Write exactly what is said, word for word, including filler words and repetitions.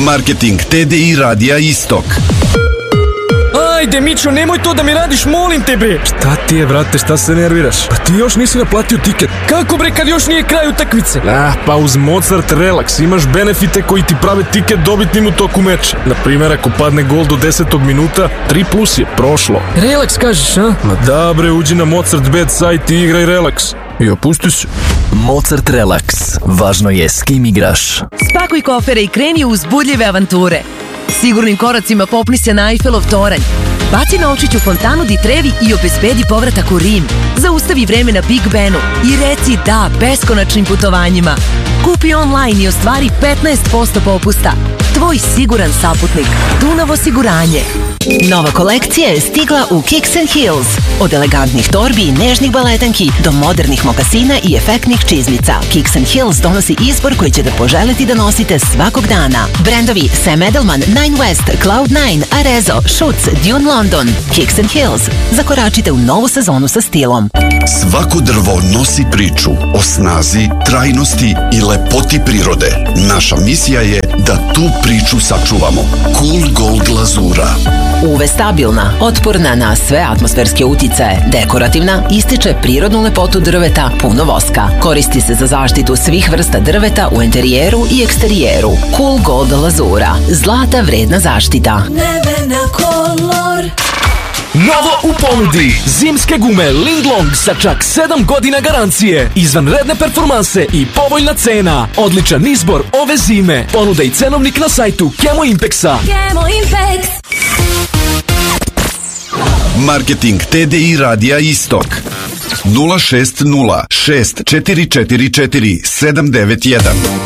Marketing T D I Radija Istok. Ajde, Mićo, nemoj to da mi radiš, molim te, bre. Šta ti je, brate, šta se nerviraš? Pa ti još nisi naplatio tiket. Kako, bre, kad još nije kraj utakmice? Ah, pa uz Mozart Relax imaš benefite koji ti prave tiket dobitnim u toku meča. Naprimjer, ako padne gol do desetog minuta, tri plus je prošlo. Relax kažeš, a? Ma da, bre, uđi na Mozart Bet sajt i igraj Relax. I opusti se. Mozart Relax. Važno je s kim igraš. Spakuj kofere i kreni u uzbudljive avanture. Sigurnim koracima popni se na Eiffelov toranj. Baci novčić u fontanu di Trevi i obezbedi povratak u Rim. Zaustavi vreme na Big Benu i reci da beskonačnim putovanjima. Kupi online i ostvari petnaest posto popusta. Tvoj siguran saputnik. Dunav osiguranje. Nova kolekcija je stigla u Kicks and Heels. Od elegantnih torbi i nežnih baletanki do modernih mokasina i efektnih čizmica. Kicks and Heels donosi izbor koji ćete poželiti da nosite svakog dana. Brendovi Sam Edelman, Nine West, Cloud Nine, Arezzo, Schutz, Dune London. Kicks and Heels. Zakoračite u novu sezonu sa stilom. Svako drvo nosi priču o snazi, trajnosti i lepoti prirode. Naša misija je da tu priču sačuvamo. Cool Gold glazura. U V stabilna, otporna na sve atmosferske uticaje, dekorativna, ističe prirodnu lepotu drveta, puno voska. Koristi se za zaštitu svih vrsta drveta u interijeru i eksterijeru. Cool Gold lazura. Zlata vredna zaštita. Nevena kolor. Novo u ponudi. Zimske gume Linglong sa čak sedam godina garancije. Izvanredne performanse i povoljna cena. Odličan izbor ove zime. Ponuda i cenovnik na sajtu Kemo Impexa. Kemo Impex. Marketing T D I Radija Istok. nula šest nula šest četiri četiri četiri sedam devet jedan.